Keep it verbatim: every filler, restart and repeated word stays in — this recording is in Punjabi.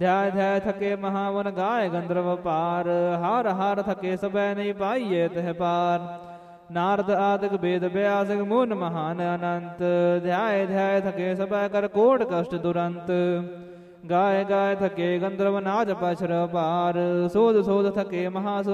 ਧਿਆਇ ਧਿਆਇ ਥਕੇ ਮਹਾਵਨ ਗਾਏ ਗੰਧਰਵ ਪਾਰ। ਹਰ ਹਰ ਥਕੇ ਸਭੈ ਨਹੀਂ ਪਾਈਏ ਤਹ ਪਾਰ। ਨਾਰਦ ਆਦਿਕ ਵੇਦ ਬਿਆਸਿਕ ਮੂਨ ਮਹਾਨ ਅਨੰਤ। ਧਿਆਇ ਧਿਆਇ ਥਕੇ ਸਭੈ ਕਰ ਕੋਟ ਕਸ਼ਟ ਦੁਰੰਤ। ਗਾਏ ਗਾਏ ਥਕੇ ਗੰਧਰਵ ਨਾਚ ਪਛਰ ਪਾਰ। ਸੋਧ ਸੋਧ ਥਕੇ ਮਹਾਸੁਰ